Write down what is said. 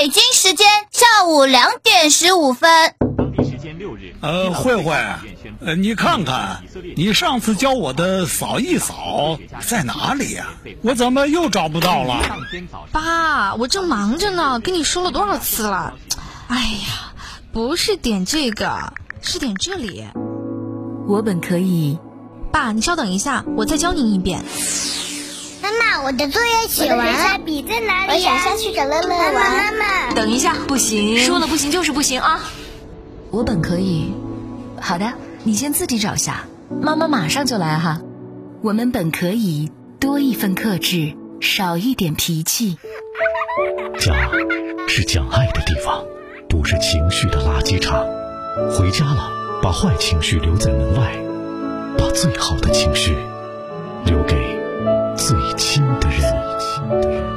北京时间下午2点15分。 当地时间6日。 慧慧，你看看，你上次教我的扫一扫在哪里呀？我怎么又找不到了？ 爸，我正忙着呢，跟你说了多少次了？哎呀，不是点这个，是点这里。 我本可以。 爸，你稍等一下，我再教你一遍。 妈妈，我的作业写完了，笔在哪里呀？我想下去找乐乐玩。妈妈， 等一下，不行，说了不行就是不行啊！ 我本可以。好的，你先自己找下，妈妈马上就来哈。我们本可以多一份克制，少一点脾气。 家是讲爱的地方，不是情绪的垃圾场。回家了，把坏情绪留在门外，把最好的情绪留给最亲的人。